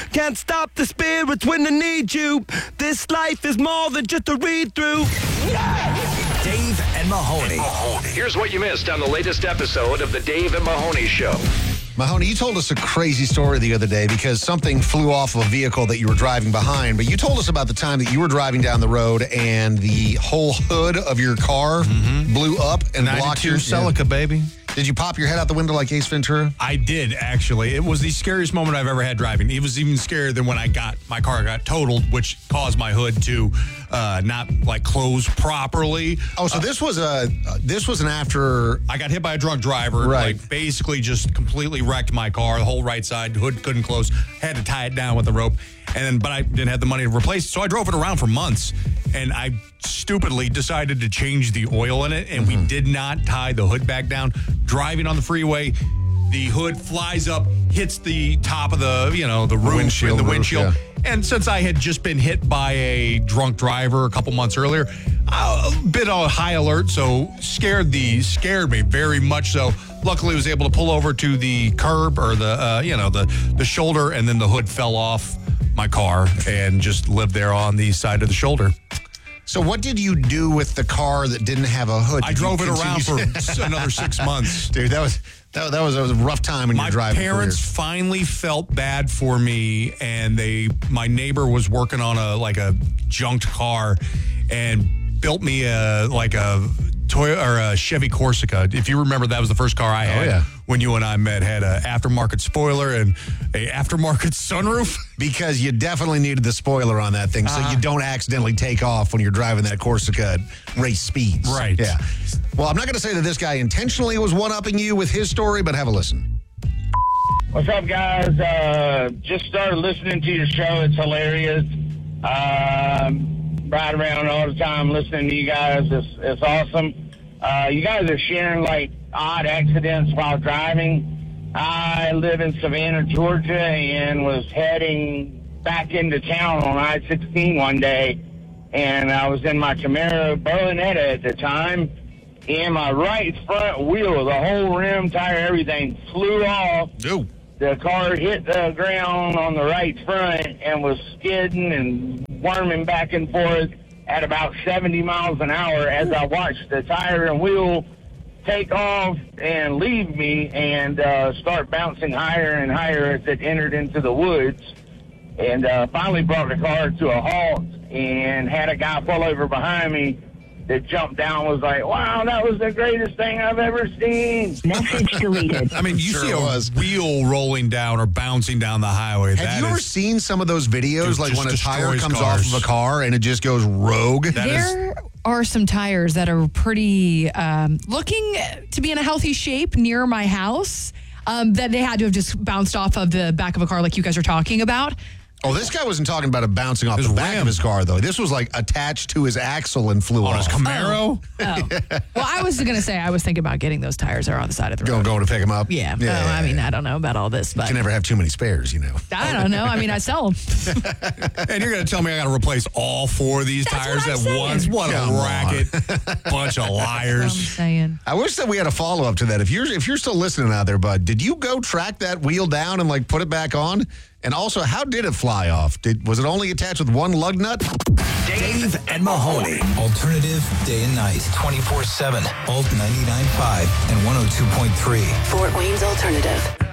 Can't stop the spirits when they need you. This life is more than just a read-through. Dave and Mahoney. Here's what you missed on the latest episode of the Dave and Mahoney Show. Mahoney, you told us a crazy story the other day because something flew off of a vehicle that you were driving behind. But you told us about the time that you were driving down the road and the whole hood of your car blew up and blocked your... Celica, baby. Did you pop your head out the window like Ace Ventura? I did, actually. It was the scariest moment I've ever had driving. It was even scarier than when my car got totaled, which caused my hood to not close properly. Oh, so this was an after... I got hit by a drunk driver. Right. Basically just completely wrecked my car. The whole right side, hood couldn't close. Had to tie it down with a rope. But I didn't have the money to replace it, so I drove it around for months. And I stupidly decided to change the oil in it, and we did not tie the hood back down. Driving on the freeway, the hood flies up, hits the top of the roof, windshield, and the windshield. yeah. And since I had just been hit by a drunk driver a couple months earlier, a bit on high alert, so scared me very much so. Luckily, I was able to pull over to the curb or the shoulder, and then the hood fell off my car and just lived there on the side of the shoulder. So what did you do with the car that didn't have a hood? I drove it around for another 6 months. Dude, that was a rough time in your driving career. My parents finally felt bad for me, and my neighbor was working on a junked car and built me a Toyota or a Chevy Corsica. If you remember, that was the first car I had when you and I met. Had an aftermarket spoiler and a aftermarket sunroof. Because you definitely needed the spoiler on that thing so you don't accidentally take off when you're driving that Corsica at race speeds. Right. Yeah. Well, I'm not going to say that this guy intentionally was one-upping you with his story, but have a listen. What's up, guys? Just started listening to your show. It's hilarious. Ride around all the time listening to you guys. It's awesome. You guys are sharing odd accidents while driving. I live in Savannah, Georgia, and was heading back into town on I-16 one day, and I was in my Camaro Berlinetta at the time, and my right front wheel, the whole rim, tire, everything flew off. Ooh. The car hit the ground on the right front and was skidding and worming back and forth at about 70 miles an hour as I watched the tire and wheel take off and leave me and start bouncing higher and higher as it entered into the woods. And finally brought the car to a halt and had a guy pull over behind me that jumped down, was like, wow, that was the greatest thing I've ever seen. Message deleted. I mean, you see a wheel rolling down or bouncing down the highway. Have you ever seen some of those videos, like when a tire comes off of a car and it just goes rogue? There are some tires that are pretty looking to be in a healthy shape near my house that they had to have just bounced off of the back of a car like you guys are talking about. Oh, this guy wasn't talking about it bouncing off the back of his car, though. This was attached to his axle and flew off. On his Camaro? Oh. Well, I was going to say, I was thinking about getting those tires that are on the side of the road. Going to pick them up? Yeah. I mean, I don't know about all this, but... You can never have too many spares, you know. I don't know. I mean, I sell them. And you're going to tell me I got to replace all four of these tires at once? What a racket. Bunch of liars. That's what I'm saying. I wish that we had a follow-up to that. If you're still listening out there, bud, did you go track that wheel down and put it back on? And also, how did it fly off? Was it only attached with one lug nut? Dave and Mahoney. Alternative day and night. 24/7. Alt 99.5 and 102.3. Fort Wayne's Alternative.